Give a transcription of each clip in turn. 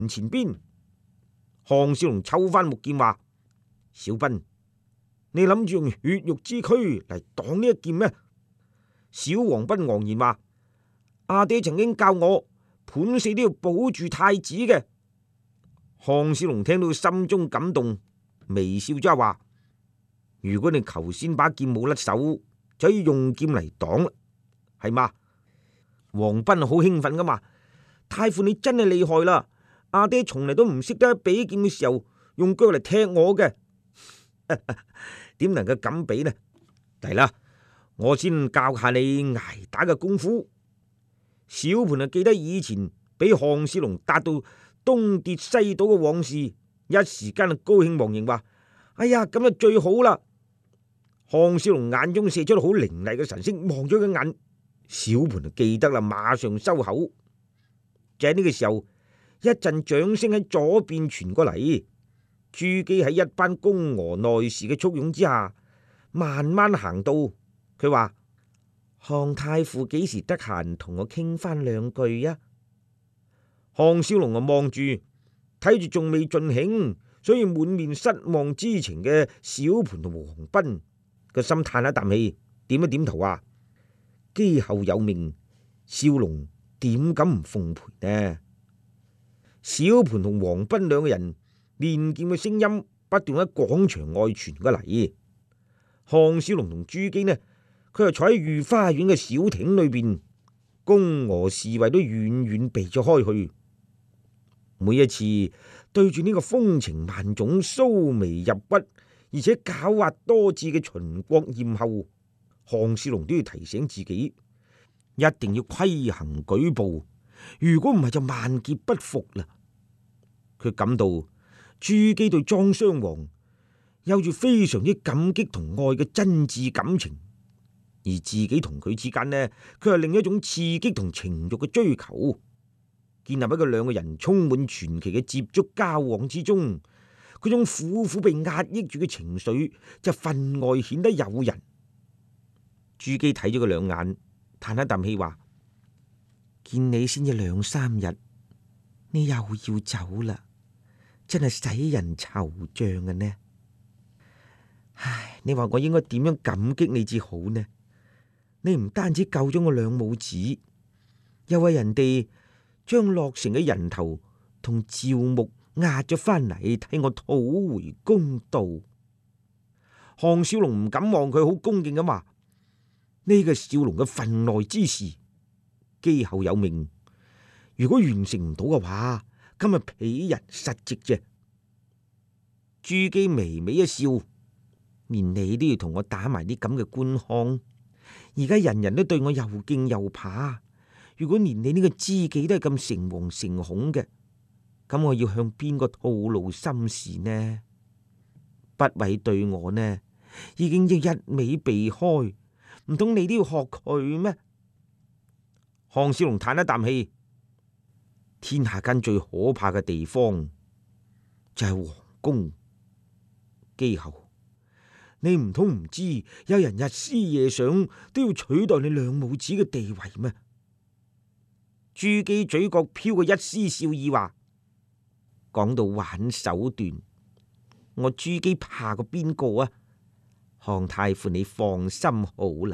前邊，項少龍抽翻木劍話：小斌，你諗住用血肉之軀嚟擋呢一劍咩？小黃斌昂然話：阿爹曾經教我判死都要保住太子嘅。項少龍聽到心中感動，微笑咗話：如果你頭先把劍冇甩手，就可以用劍嚟擋啦，係嘛？黃斌好興奮噶嘛，太傅你真係厲害啦！阿爹從嚟都唔識得比劍嘅時候用腳嚟踢我嘅，點能夠咁比呢？嚟啦，我先教下你挨打嘅功夫。小盤啊，記得以前俾項少龍打到東跌西倒嘅往事，一時間高興忘形，話：哎呀，咁就最好啦！項少龍眼中射出好凌厲嘅神色，望咗佢眼。小盤就記得啦，馬上收口。就喺呢個時候，一陣掌聲喺左邊傳過嚟。朱姬喺一班宮娥內侍嘅簇擁之下，慢慢行到。佢話：項太傅幾時得閒同我傾翻兩句啊？項少龍啊，望住睇住仲未盡興，所以滿面失望之情嘅小盤同黃斌，個心嘆一啖氣，點一點頭話：姬后有命，少龍點敢唔奉陪呢？小盤同黃斌兩個人練劍嘅聲音不斷喺廣場外傳過嚟。項少龍同朱姬呢，佢係坐喺御花園嘅小亭裏邊，宮娥侍衛都遠遠避咗開去。每一次對住呢個風情萬種、鬚眉入骨而且狡猾多智嘅秦國艷后，項少龍都要提醒自己，一定要規行矩步，如果唔係就萬劫不復啦。佢感到朱姬對莊襄王有住非常之感激同愛嘅真摯感情，而自己同佢之間呢，佢係另一種刺激同情慾嘅追求。建立喺佢兩個人充滿傳奇嘅接觸交往之中，嗰種苦苦被壓抑住嘅情緒就分外顯得誘人。朱姬睇咗佢兩眼，嘆一啖氣話：見你先至兩三日，你又要走啦，真係使人惆悵嘅呢。唉，你話我應該點樣感激你至好呢？你唔單止救咗我兩母子，又為人哋將洛城嘅人頭同趙牧押咗翻嚟，替我討回公道。項少龍唔敢望佢，好恭敬咁話：呢個少龍嘅分內之事，姬后有命，如果完成唔到嘅話，今日鄙人失職啫。朱姬微微一笑：連你都要同我打埋啲咁嘅官腔，而家人人都對我又敬又怕。如果連你呢個知己都係咁誠惶誠恐嘅，咁我要向邊個吐露心事呢？不韋對我呢，已經要一味避開，唔通你都要學佢咩？項少龍嘆一啖氣：天下間最可怕嘅地方就係皇宮。姬后，你唔通唔知有人日思夜想都要取代你兩母子嘅地位咩？朱姬嘴角飄過一絲笑意，話：講到玩手段，我朱姬怕過邊個啊？項太傅你放心好啦，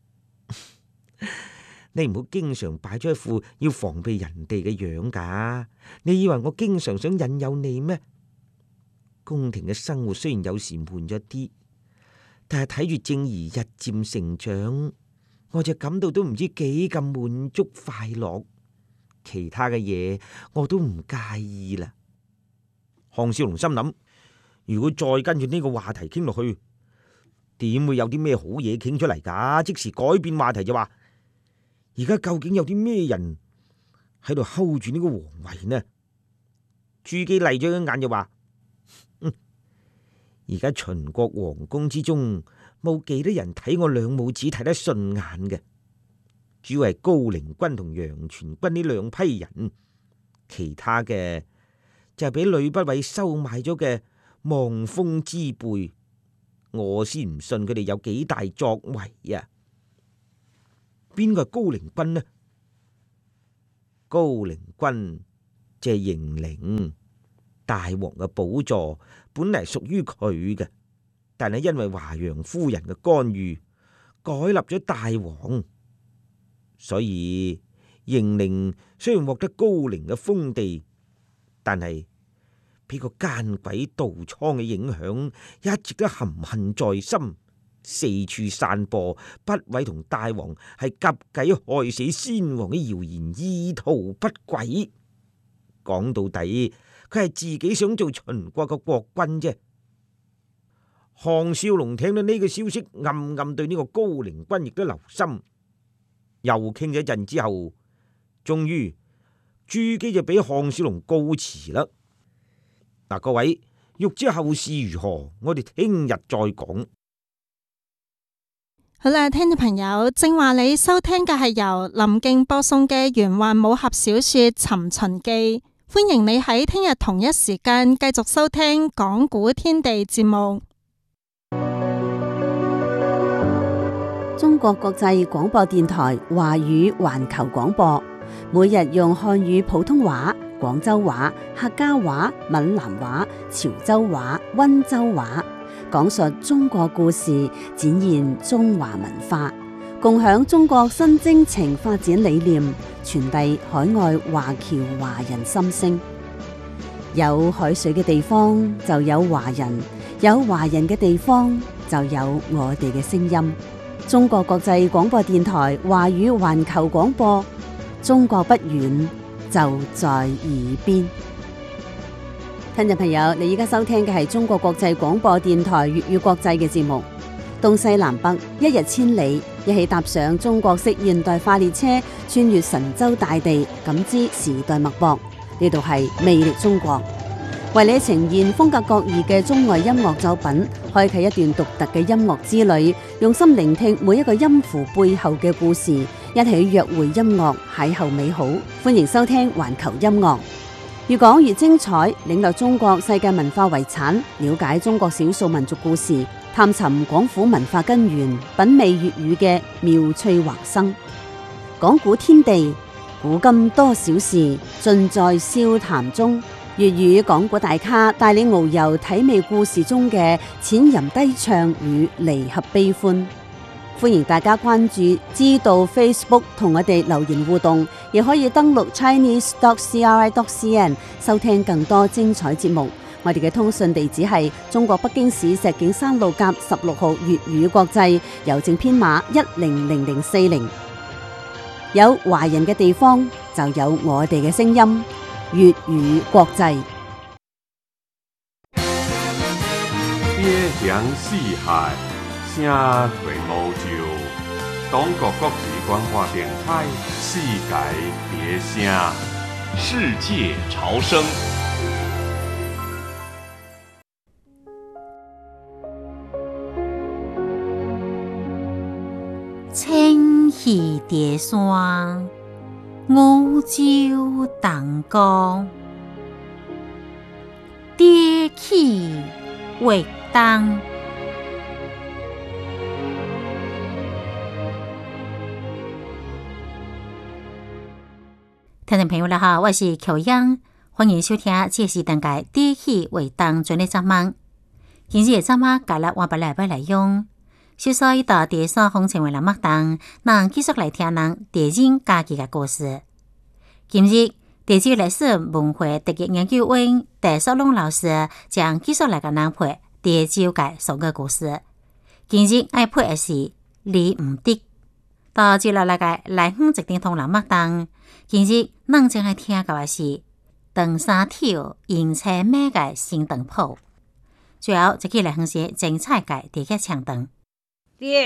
你唔好經常擺咗一副要防備人哋嘅樣噶。你以為我經常想引誘你咩？宮廷嘅生活雖然有時悶咗啲，但係睇住靜兒日漸成長，我就感到都唔知幾咁滿足快樂。其他嘅嘢我都唔介意啦。項少龍心諗，如果再跟住呢個話題傾落去，點會有啲咩好嘢傾出嚟噶？即時改變話題就話：而家究竟有啲咩人喺度 hold 住呢個皇位呢？朱姬麗咗一眼就話：而家秦國皇宮之中冇幾多人睇我兩母子睇得順眼嘅，主要係高陵君同楊全君呢兩批人，其他嘅就係俾呂不韋收買咗嘅望風之輩，我先唔信佢哋有幾大作為啊！邊個係高陵君呢？高陵君即係嬴靈。大王嘅寶座本嚟屬於佢嘅，但係因為華陽夫人嘅干預，改立咗大王，所以嬴靈雖然獲得高陵嘅封地，但係俾個奸鬼杜蒼嘅影響，一直都含恨在心，四處散播不韋同大王係夾計害死先王嘅謠言，意圖不軌。講到底，佢係自己想做秦國嘅國君啫。項少龍聽到呢個消息，暗暗對呢個高陵君亦都留心。又傾咗一陣之後，終於朱姬就俾項少龍告辭啦。嗱，各位欲知後事如何，我哋聽日再講。 好啦，聽眾朋友，正話你收聽嘅係由林敬播送嘅玄幻武俠小說《尋秦記》，歡迎你喺聽日同一時間繼續收聽講古天地節目。 中國國際廣播電台華語環球廣播，每日用漢語普通話、廣州話、客家話、閩南話、潮州話、溫州話，講述中國故事，展現中華文化，共享中國新征程發展理念，傳遞海外華僑華人心聲。有海水嘅地方就有華人，有華人嘅地方就有我哋嘅聲音。中國國際廣播電台華語環球廣播，中國不遠，就在耳邊。聽眾朋友，你而家收聽嘅係中國國際廣播電台粵語國際嘅節目。東西南北，一日千里，一起踏上中國式現代化列車，穿越神州大地，感知時代脈搏。呢度係魅力中國，為你呈現風格各異嘅中外音樂作品，開啟一段獨特嘅音樂之旅，用心聆聽每一個音符背後嘅故事，一起約會音樂，邂逅美好。歡迎收聽環球音樂，越講越精彩，領略中國世界文化遺產，了解中國少數民族故事，探尋廣府文化根源，品味粵語嘅妙趣橫生。講古天地，古今多少事，盡在笑談中。粵語講古大咖帶你遨遊體味故事中嘅淺吟低唱與離合悲歡。歡迎大家關注知道 Facebook 同我哋留言互動，亦可以登錄 chinese.cri.cn 收聽更多精彩節目。我哋嘅通訊地址係中國北京市石景山路甲16號粵語國際，郵政編碼100040。有華人嘅地方就有我哋嘅聲音。粵語國際， 邊鄉四海，聲隨無就。中國國際廣播電台，世界別聲， 世界潮聲。 青溪疊山，五洲同江，蝶起活動。聽眾朋友你好，我是喬央，歡迎收聽這時段嘅蝶起活動專題節目。今日嘅節目介紹我把禮拜來用。小說一道蝶山風情為了麥當，能繼續來聽人蝶人家己嘅故事。今日蝶洲歷史文化特約研究員戴淑龍老師將繼續來個人陪蝶洲嘅所有故事。今日愛陪嘅是李吳迪，到接落來嘅來訪一定同人麥當。今日人將係聽嘅是長沙條迎車美嘅新燈泡，最後就去來訪些精彩嘅蝶劇唱燈。